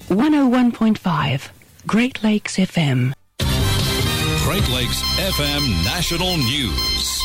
101.5 Great Lakes FM. Great Lakes FM National News.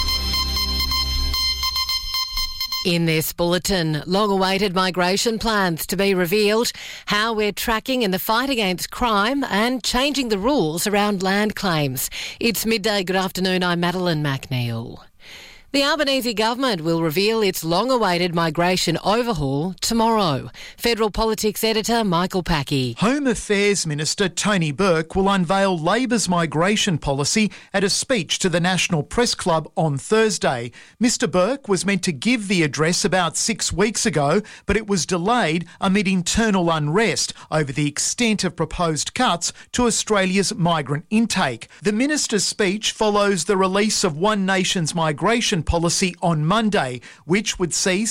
In this bulletin, long-awaited migration plans to be revealed, how we're tracking in the fight against crime and changing the rules around land claims. It's midday. Good afternoon. I'm Madeline McNeil. The Albanese government will reveal its long-awaited migration overhaul tomorrow. Federal Politics editor Michael Packey. Home Affairs Minister Tony Burke will unveil Labor's migration policy at a speech to the National Press Club on Thursday. Mr Burke was meant to give the address about 6 weeks ago, but it was delayed amid internal unrest over the extent of proposed cuts to Australia's migrant intake. The minister's speech follows the release of One Nation's migration policy on Monday, which would see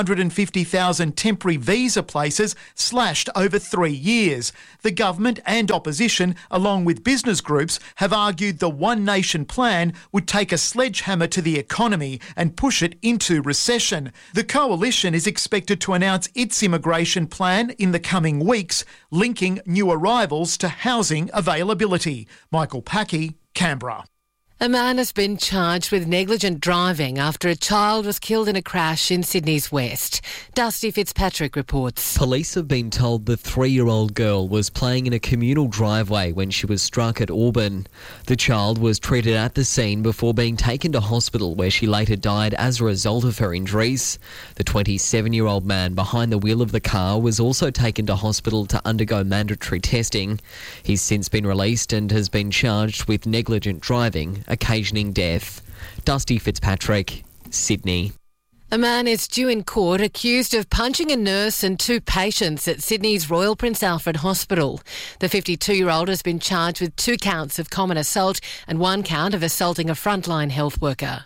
750,000 temporary visa places slashed over 3 years. The government and opposition, along with business groups, have argued the One Nation plan would take a sledgehammer to the economy and push it into recession. The coalition is expected to announce its immigration plan in the coming weeks, linking new arrivals to housing availability. Michael Packey, Canberra. A man has been charged with negligent driving after a child was killed in a crash in Sydney's west. Dusty Fitzpatrick reports. Police have been told the 3-year-old girl was playing in a communal driveway when she was struck at Auburn. The child was treated at the scene before being taken to hospital, where she later died as a result of her injuries. The 27-year-old man behind the wheel of the car was also taken to hospital to undergo mandatory testing. He's since been released and has been charged with negligent driving, occasioning death. Dusty Fitzpatrick, Sydney. A man is due in court accused of punching a nurse and 2 patients at Sydney's Royal Prince Alfred Hospital. The 52-year-old has been charged with 2 counts of common assault and 1 count of assaulting a frontline health worker.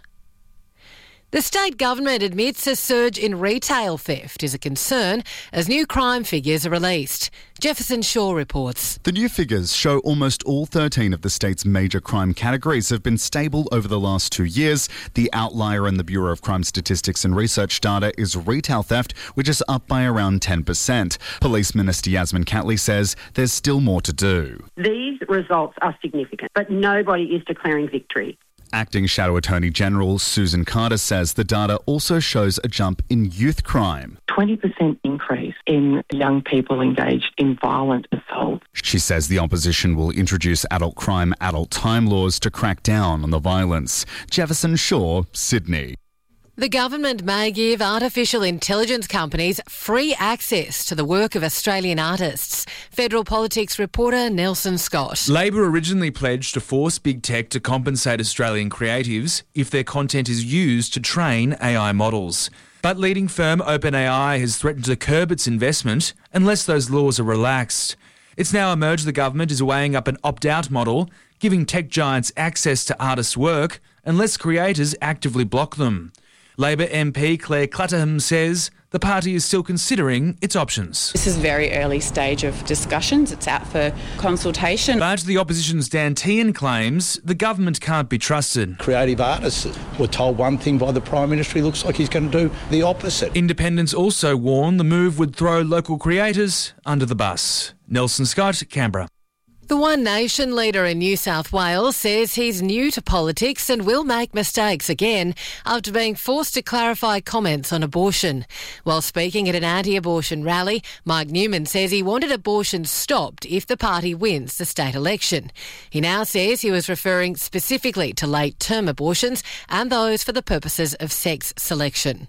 The state government admits a surge in retail theft is a concern as new crime figures are released. Jefferson Shaw reports. The new figures show almost all 13 of the state's major crime categories have been stable over the last 2 years. The outlier in the Bureau of Crime Statistics and Research data is retail theft, which is up by around 10%. Police Minister Yasmin Catley says there's still more to do. These results are significant, but nobody is declaring victory. Acting Shadow Attorney General Susan Carter says the data also shows a jump in youth crime. 20% increase in young people engaged in violent assault. She says the opposition will introduce adult crime, adult time laws to crack down on the violence. Jefferson Shaw, Sydney. The government may give artificial intelligence companies free access to the work of Australian artists. Federal Politics reporter Nelson Scott. Labor originally pledged to force big tech to compensate Australian creatives if their content is used to train AI models. But leading firm OpenAI has threatened to curb its investment unless those laws are relaxed. It's now emerged the government is weighing up an opt-out model, giving tech giants access to artists' work unless creators actively block them. Labor MP Claire Clutterham says the party is still considering its options. This is very early stage of discussions. It's out for consultation. But the opposition's Dan Tehan claims the government can't be trusted. Creative artists were told one thing by the Prime Minister. He looks like he's going to do the opposite. Independents also warn the move would throw local creators under the bus. Nelson Scott, Canberra. The One Nation leader in New South Wales says he's new to politics and will make mistakes again after being forced to clarify comments on abortion. While speaking at an anti-abortion rally, Mike Newman says he wanted abortion stopped if the party wins the state election. He now says he was referring specifically to late-term abortions and those for the purposes of sex selection.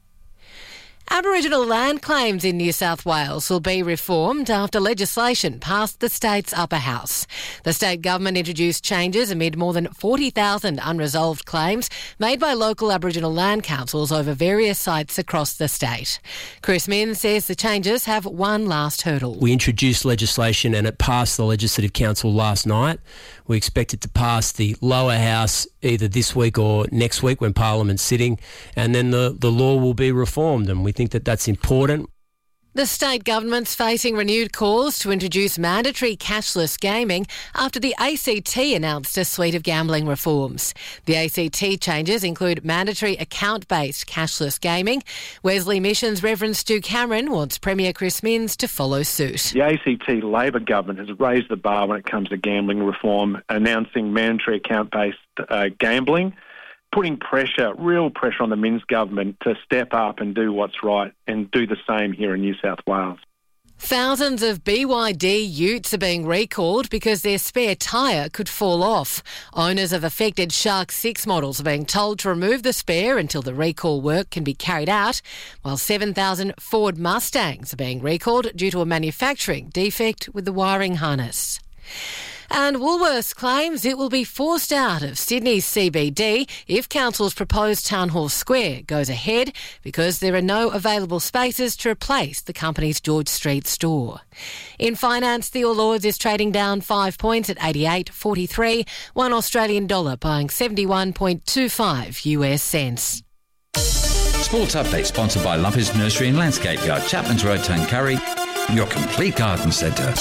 Aboriginal land claims in New South Wales will be reformed after legislation passed the state's upper house. The state government introduced changes amid more than 40,000 unresolved claims made by local Aboriginal land councils over various sites across the state. Chris Min says the changes have one last hurdle. We introduced legislation and it passed the Legislative Council last night. We expect it to pass the lower house either this week or next week when Parliament's sitting, and then the law will be reformed, and we think that that's important. The state government's facing renewed calls to introduce mandatory cashless gaming after the ACT announced a suite of gambling reforms. The ACT changes include mandatory account-based cashless gaming. Wesley Mission's Reverend Stu Cameron wants Premier Chris Minns to follow suit. The ACT Labor government has raised the bar when it comes to gambling reform, announcing mandatory account-based gambling, putting pressure, real pressure on the Minns government to step up and do what's right and do the same here in New South Wales. Thousands of BYD utes are being recalled because their spare tyre could fall off. Owners of affected Shark 6 models are being told to remove the spare until the recall work can be carried out, while 7,000 Ford Mustangs are being recalled due to a manufacturing defect with the wiring harness. And Woolworths claims it will be forced out of Sydney's CBD if Council's proposed Town Hall Square goes ahead because there are no available spaces to replace the company's George Street store. In finance, the All Ords is trading down 5 points at 88.43, $1 Australian dollar buying 71.25 US cents. Sports Update sponsored by Lumpers Nursery and Landscape Yard, Chapman's Road, Tuncurry, your complete garden centre.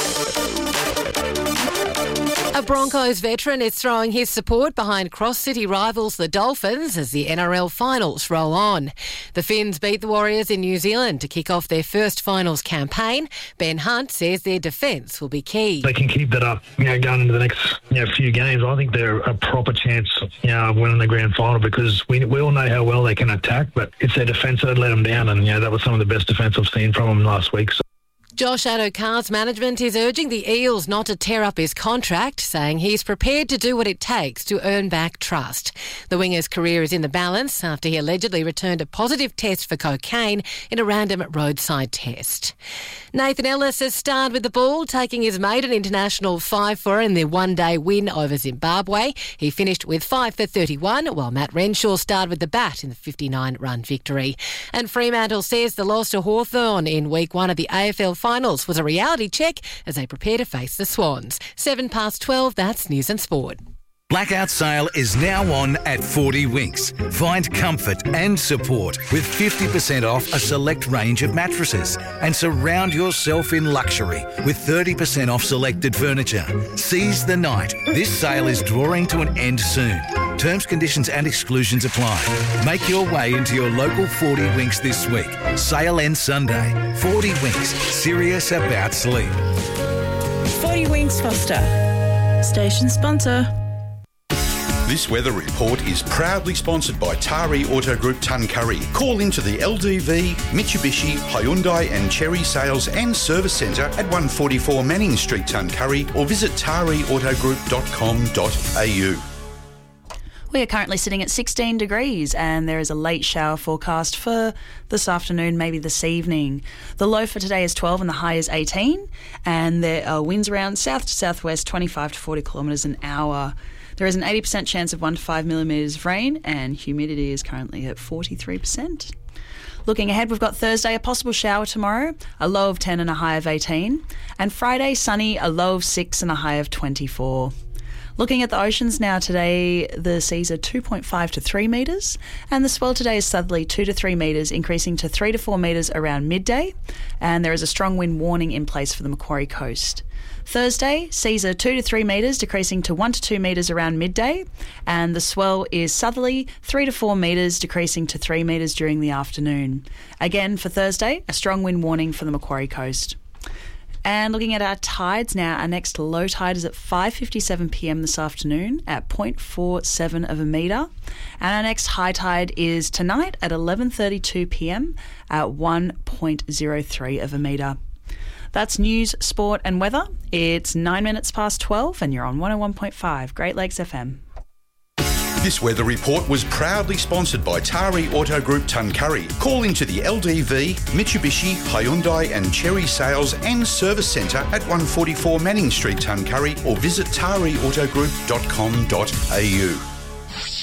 A Broncos veteran is throwing his support behind cross-city rivals the Dolphins as the NRL finals roll on. The Finns beat the Warriors in New Zealand to kick off their first finals campaign. Ben Hunt says their defence will be key. They can keep that up, going into the next few games. I think they're a proper chance of winning the grand final because we all know how well they can attack, but it's their defence that let them down, and that was some of the best defence I've seen from them last week. So. Josh Addo-Carr's management is urging the Eels not to tear up his contract, saying he's prepared to do what it takes to earn back trust. The winger's career is in the balance after he allegedly returned a positive test for cocaine in a random roadside test. Nathan Ellis has starred with the ball, taking his maiden international 5 in their one-day win over Zimbabwe. He finished with 5 for 31, while Matt Renshaw starred with the bat in the 59-run victory. And Fremantle says the loss to Hawthorn in week 1 of the AFL finals was a reality check as they prepare to face the Swans. 12:07, that's News and Sport. Blackout sale is now on at 40 Winks. Find comfort and support with 50% off a select range of mattresses and surround yourself in luxury with 30% off selected furniture. Seize the night. This sale is drawing to an end soon. Terms, conditions and exclusions apply. Make your way into your local 40 Winks this week. Sale ends Sunday. 40 Winks. Serious about sleep. 40 Winks Foster. Station sponsor. This weather report is proudly sponsored by Tari Auto Group Tuncurry. Call into the LDV, Mitsubishi, Hyundai and Chery Sales and Service Centre at 144 Manning Street, Tuncurry, or visit tariautogroup.com.au. We are currently sitting at 16 degrees and there is a late shower forecast for this afternoon, maybe this evening. The low for today is 12 and the high is 18, and there are winds around south to southwest 25 to 40 kilometres an hour. There is an 80% chance of 1 to 5 millimetres of rain and humidity is currently at 43%. Looking ahead, we've got Thursday, a possible shower tomorrow, a low of 10 and a high of 18. And Friday, sunny, a low of 6 and a high of 24. Looking at the oceans now today, the seas are 2.5 to 3 metres and the swell today is southerly 2 to 3 metres, increasing to 3 to 4 metres around midday, and there is a strong wind warning in place for the Macquarie coast. Thursday, seas are 2 to 3 metres, decreasing to 1 to 2 metres around midday, and the swell is southerly 3 to 4 metres, decreasing to 3 metres during the afternoon. Again, for Thursday, a strong wind warning for the Macquarie coast. And looking at our tides now, our next low tide is at 5:57 p.m. this afternoon at 0.47 of a metre. And our next high tide is tonight at 11:32 p.m. at 1.03 of a metre. That's news, sport and weather. It's 9 minutes past 12 and you're on 101.5 Great Lakes FM. This weather report was proudly sponsored by Tari Auto Group Tuncurry. Call into the LDV, Mitsubishi, Hyundai and Chery Sales and Service Centre at 144 Manning Street, Tuncurry, or visit tariautogroup.com.au.